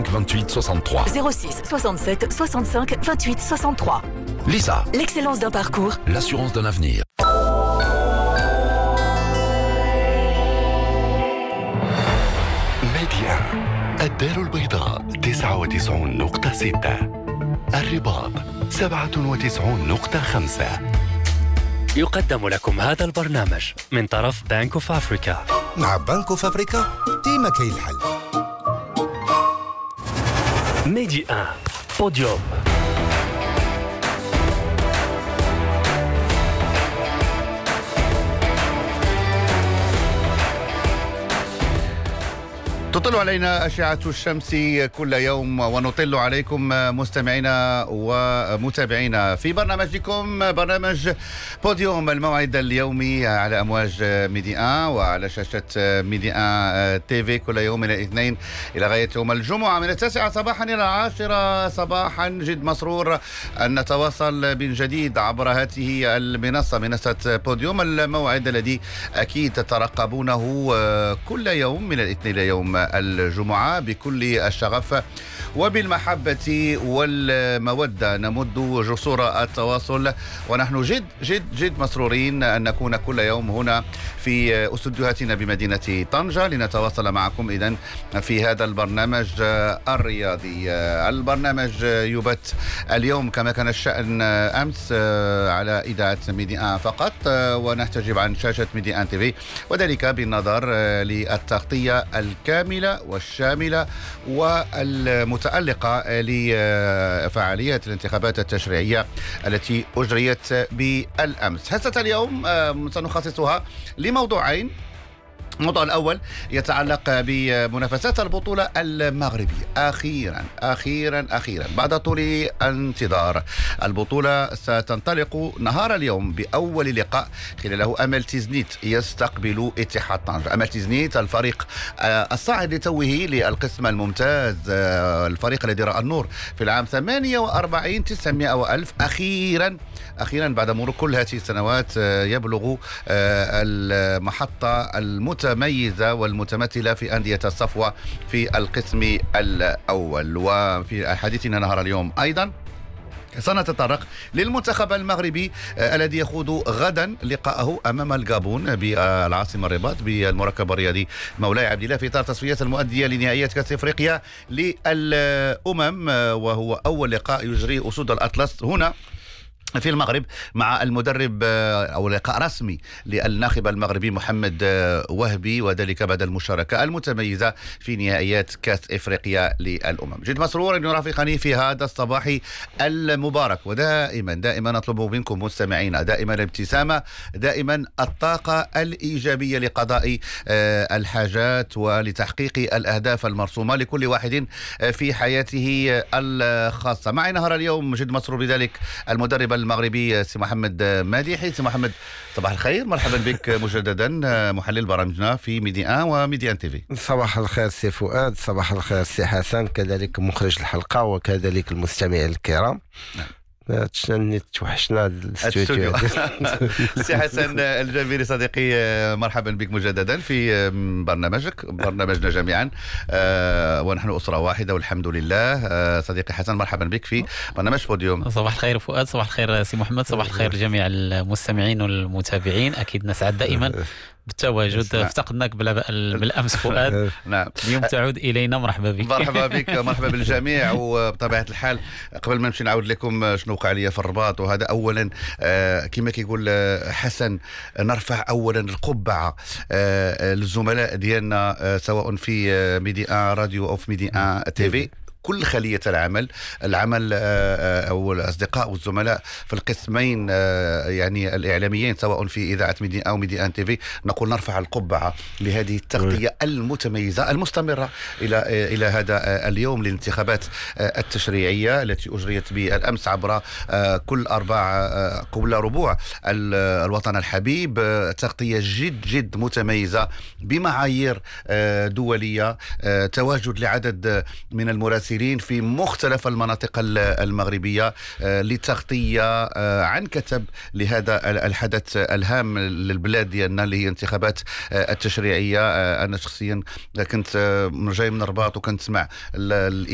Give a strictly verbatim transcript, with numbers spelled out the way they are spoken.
soixante-cinq vingt-huit soixante-trois. zéro six soixante-sept soixante-cinq vingt-huit soixante-trois. Lisa. L'excellence d'un parcours. L'assurance d'un avenir. ميديا الدار البيضاء تسعة وتسعون نقطة ستة، الرباط سبعة وتسعون نقطة خمسة. يقدم لكم هذا البرنامج من طرف بانك اوف افريكا. مع بانك اوف افريكا ديما كاين الحل. ميدي ان بوديوم. تطل علينا أشعة الشمس كل يوم ونطل عليكم مستمعينا ومتابعينا في برنامجكم برنامج بوديوم، الموعد اليومي على أمواج ميدي ان وعلى شاشة ميدي ان تي في كل يوم من الاثنين إلى غاية يوم الجمعة من التاسعة صباحا إلى العاشرة صباحا. جد مسرور أن نتواصل من جديد عبر هذه المنصة، منصة بوديوم، الموعد الذي أكيد تترقبونه كل يوم من الاثنين إلى يوم الجمعة بكل الشغف وبالمحبة والمودة. نمد جسور التواصل ونحن جد جد جد مسرورين أن نكون كل يوم هنا في استوديوهاتنا بمدينة طنجة لنتواصل معكم إذن في هذا البرنامج الرياضي. البرنامج يبث اليوم كما كان الشأن أمس على إذاعة ميدي ان فقط، ونحتجب عن شاشة ميدي ان تي في، وذلك بالنظر للتغطية الكاملة والشاملة والمتعلقة لفعالية الانتخابات التشريعية التي أجريت بالأمس. حصة اليوم سنخصصها لموضوعين. الموضوع الأول يتعلق بمنافسات البطولة المغربية. أخيرا أخيرا أخيرا بعد طول انتظار البطولة ستنطلق نهار اليوم بأول لقاء خلاله أمل تيزنيت يستقبل اتحاد طنجة. أمل تيزنيت الفريق الصاعد لتوه للقسم الممتاز، الفريق الذي رأى النور في العام ثمانية وأربعين تسعمائة وألف. أخيرا أخيرا بعد مرور كل هذه السنوات يبلغ المحطة المتميزة والمتمثلة في أندية الصفوة في القسم الأول. وفي حديثنا نهار اليوم أيضا سنتطرق للمنتخب المغربي الذي يخوض غدا لقاءه امام الغابون بالعاصمه الرباط بالمركب الرياضي مولاي عبد الله في اطار تصفيات المؤديه لنهائيات كاس افريقيا للامم، وهو اول لقاء يجريه اسود الاطلس هنا في المغرب مع المدرب أو لقاء رسمي للناخب المغربي محمد وهبي، وذلك بعد المشاركة المتميزة في نهائيات كاس إفريقيا للأمم. جد مسرور أن يرافقني في هذا الصباح المبارك، ودائما دائما نطلب منكم مستمعين دائما الابتسامة، دائما الطاقة الإيجابية لقضاء الحاجات ولتحقيق الأهداف المرسومة لكل واحد في حياته الخاصة. معي نهار اليوم جد مسرور بذلك المدرب المغربي سي محمد مادحي. سي محمد صباح الخير، مرحبا بك مجددا، محلل برامجنا في ميدي ان وميدي ان تي في. صباح الخير سي فؤاد، صباح الخير سي حسن، كذلك مخرج الحلقة وكذلك المستمعين الكرام. نعم. تشني توحشنا الاستوديو. سي حسن الجابري صديقي، مرحبا بك مجددا في برنامجك، برنامجنا جميعا، ونحن أسرة واحدة والحمد لله. صديقي حسن مرحبا بك في برنامج بوديوم. صباح الخير فؤاد، صباح الخير سي محمد، صباح الخير جميع المستمعين والمتابعين. أكيد نسعد دائما بالتواجد، افتقدناك بالامس فؤاد. نعم اليوم تعود الينا، مرحبا بك. مرحبا بك، مرحبا بالجميع. وبطبيعه الحال قبل ما نمشي نعاود لكم شنو وقع لي في الرباط وهذا، اولا آه كما كيقول حسن نرفع اولا القبعه آه للزملاء ديالنا آه سواء في آه ميدي ان راديو او في ميدي ان تي في، كل خلية العمل العمل أو الأصدقاء والزملاء في القسمين يعني الإعلاميين سواء في إذاعة ميدي أو ميدي أن تي في، نقول نرفع القبعة لهذه التغطية المتميزة المستمرة إلى إلى هذا اليوم للانتخابات التشريعية التي أجريت بالأمس عبر كل أربع كل ربوع الوطن الحبيب. تغطية جد جد متميزة بمعايير دولية، تواجد لعدد من المراسلين في مختلف المناطق المغربية لتغطية عن كتب لهذا الحدث الهام للبلاد ديالنا اللي هي انتخابات التشريعية. أنا شخصيا كنت جاي من الرباط وكنت سمع